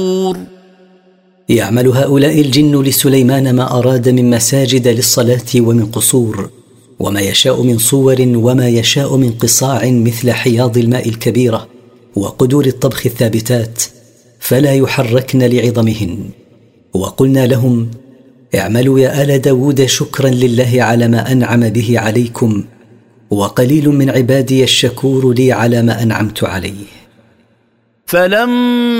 يعمل هؤلاء الجن لسليمان ما أراد من مساجد للصلاة ومن قصور، وما يشاء من صور، وما يشاء من قصاع مثل حياض الماء الكبيرة وقدور الطبخ الثابتات، فلا يحركن لعظمهن. وقلنا لهم: اعملوا يا آل داود شكرا لله على ما أنعم به عليكم، وقليل من عبادي الشكور لي على ما أنعمت عليه. فلما